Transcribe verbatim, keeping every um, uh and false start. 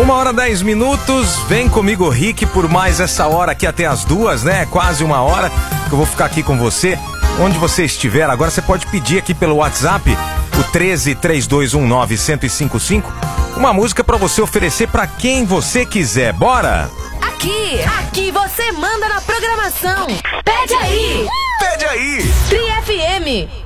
Uma hora, dez minutos. Vem comigo, Rick, por mais essa hora aqui até as duas, né? Quase uma hora que eu vou ficar aqui com você. Onde você estiver, agora você pode pedir aqui pelo WhatsApp, o treze, três dois um nove, um zero cinco cinco, uma música pra você oferecer pra quem você quiser. Bora? Aqui, aqui você manda na programação. Pede aí. Pede aí. Tri F M.